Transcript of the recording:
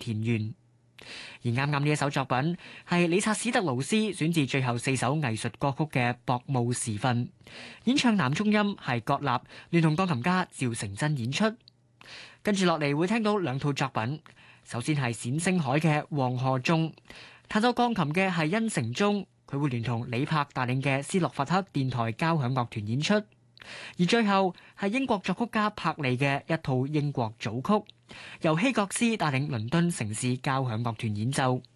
田園。而啱啱呢一首作品係理察史特勞斯選自最後4首藝術歌曲嘅薄暮時分，演唱男中音係郭立聯同鋼琴家趙成真演出。跟住落嚟會聽到2套作品，首先係冼星海嘅《黃河中》，彈奏鋼琴嘅係殷承宗，佢會聯同李柏帶領嘅斯洛伐克電台交響樂團演出。而最後係英國作曲家柏利嘅一套英國組曲，由希格斯帶領倫敦城市交響樂團演奏。